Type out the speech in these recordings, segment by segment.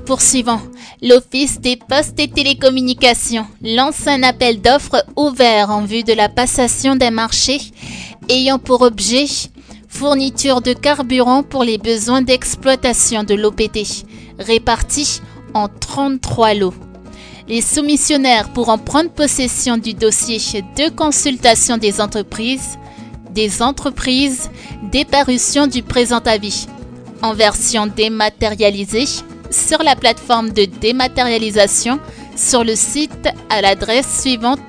Poursuivons. L'Office des postes et télécommunications lance un appel d'offres ouvert en vue de la passation d'un marché ayant pour objet fourniture de carburant pour les besoins d'exploitation de l'OPT, répartis en 33 lots. Les soumissionnaires pourront prendre possession du dossier de consultation des entreprises, des parutions du présent avis, en version dématérialisée, sur la plateforme de dématérialisation sur le site à l'adresse suivante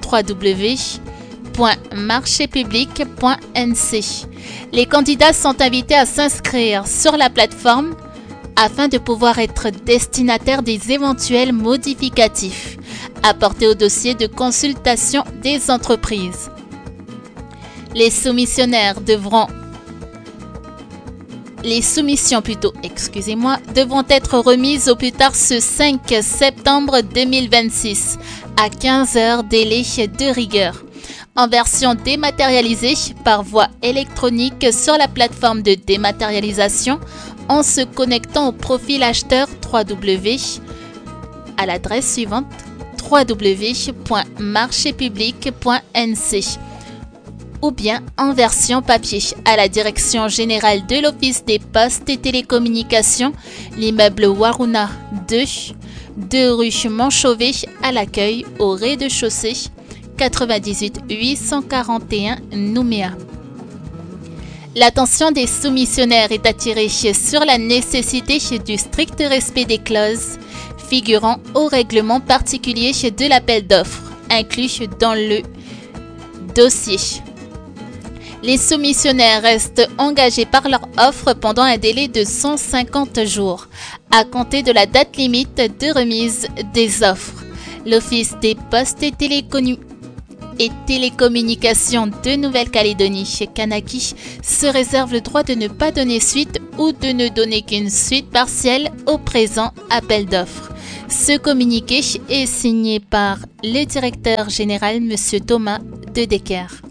www.marchepublic.nc. Les candidats sont invités à s'inscrire sur la plateforme afin de pouvoir être destinataires des éventuels modificatifs apportés au dossier de consultation des entreprises. Les soumissions devront être remises au plus tard ce 5 septembre 2026 à 15 heures délai de rigueur, en version dématérialisée par voie électronique sur la plateforme de dématérialisation en se connectant au profil acheteur à l'adresse suivante www.marchepublic.nc ou bien en version papier à la Direction générale de l'Office des postes et télécommunications, l'immeuble Waruna 2 rue Montchauvet à l'accueil au rez-de-chaussée 98 841 Nouméa. L'attention des soumissionnaires est attirée sur la nécessité du strict respect des clauses figurant au règlement particulier de l'appel d'offres inclus dans le dossier. Les soumissionnaires restent engagés par leur offre pendant un délai de 150 jours, à compter de la date limite de remise des offres. L'Office des postes et télécommunications de Nouvelle-Calédonie chez Kanaki se réserve le droit de ne pas donner suite ou de ne donner qu'une suite partielle au présent appel d'offres. Ce communiqué est signé par le directeur général M. Thomas De Decker.